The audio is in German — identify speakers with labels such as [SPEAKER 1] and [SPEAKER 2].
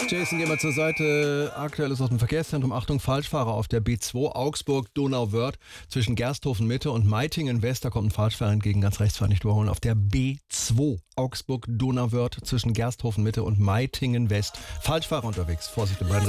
[SPEAKER 1] Jason, gehen wir zur Seite. Aktuelles aus dem Verkehrszentrum. Achtung, Falschfahrer auf der B2 Augsburg-Donauwörth zwischen Gersthofen Mitte und Meitingen West. Da kommt ein Falschfahrer entgegen, ganz rechts fahren, nicht überholen. Auf der B2 Augsburg-Donauwörth zwischen Gersthofen Mitte und Meitingen West. Falschfahrer unterwegs. Vorsicht,